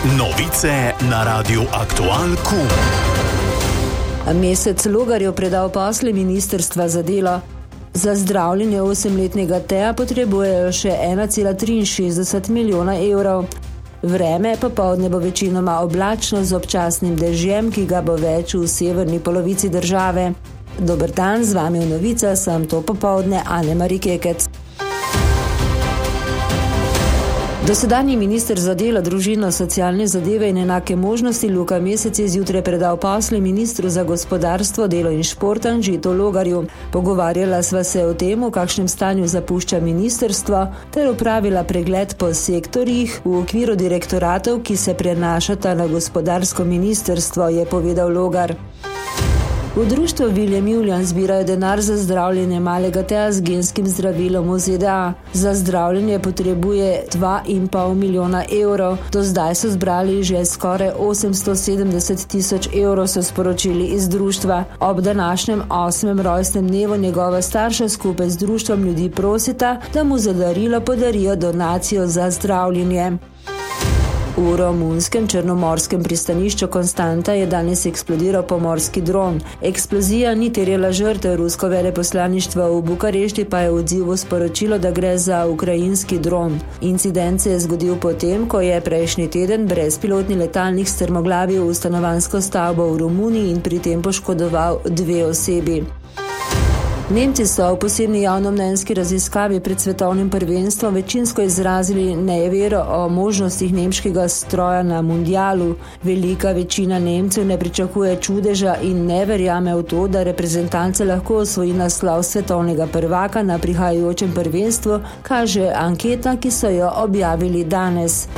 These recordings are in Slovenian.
Novice na Radiu Aktualku. Mesec Logarjev predal posle Ministrstva za delo. Za zdravljenje 8-letnega Teja potrebujejo še 1,63 milijona evrov. Vreme popoldne bo večinoma oblačno z občasnim dežjem, ki ga bo več v severni polovici države. Dober dan, z vami v novicah sem to popoldne Ane-Mari Kekec. Dosedanji minister za delo, družino, socialne zadeve in enake možnosti Luka Mesec je zjutraj predal posle ministru za gospodarstvo, delo in šport Anžetu Logarju. Pogovarjala sva se o tem, v kakšnem stanju zapušča ministrstvo, ter opravila pregled po sektorjih v okviru direktoratov, ki se prenašata na gospodarsko ministrstvo, je povedal Logar. V društvu William Julian zbirajo denar za zdravljenje malega Teja z genskim zdravilom v ZDA. Za zdravljenje potrebuje 2,5 milijona evrov. Do zdaj so zbrali že skoraj 870 tisoč evrov, so sporočili iz društva. Ob današnjem 8. rojstnem dnevu njegova starša skupaj z društvom ljudi prosita, da mu za darilo podarijo donacijo za zdravljenje. V romunskem črnomorskem pristanišču Konstanta je danes eksplodiral pomorski dron. Eksplozija ni terjala žrtev, rusko veleposlaništvo v Bukarešti pa je v odzivu sporočilo, da gre za ukrajinski dron. Incident se je zgodil potem, ko je prejšnji teden brezpilotni letalnik strmoglavil v stanovanjsko stavbo v Romuniji in pri tem poškodoval 2 osebi. Nemci so v posebni javnomnenjski raziskavi pred svetovnim prvenstvom večinsko izrazili nevero o možnostih nemškega stroja na mundialu. Velika večina Nemcev ne pričakuje čudeža in ne verjame v to, da reprezentanca lahko osvoji naslov svetovnega prvaka na prihajajočem prvenstvu, kaže anketa, ki so jo objavili danes.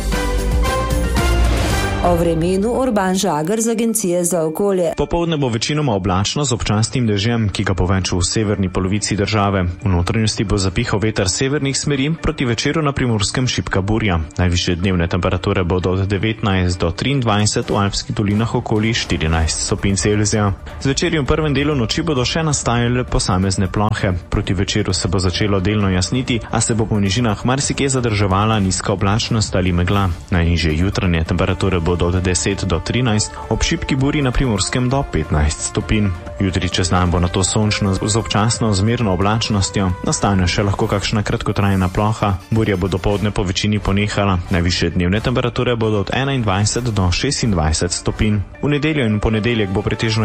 O vremenu Urban Žagar z Agencije za okolje. Popoldne bo večinoma oblačno z občasnim dežjem, ki ga bo več v severni polovici države. V notranjosti bo zapihal veter severnih smeri, proti večeru na Primorskem šibka burja. Najvišje dnevne temperature bodo od 19 do 23, v alpskih dolinah okoli 14 stopinj Celzija. Zvečer in v prvem delu noči bodo še nastajale posamezne plohe. Proti večeru se bo začelo delno jasniti, a se bo po nižinah marsikje zadrževala nizka oblačnost ali megla. Najnižje jutranje temperature bodo od 10 do 13, ob šibki burji na Primorskem do 15 stopinj. Jutri čez dan bo nato sončno z občasno zmerno oblačnostjo, nastane še lahko kakšna kratkotrajna ploha, burja bo dopoldne po večini ponehala, najvišje dnevne temperature bodo od 21 do 26 stopinj. V nedeljo in ponedeljek bo pretežno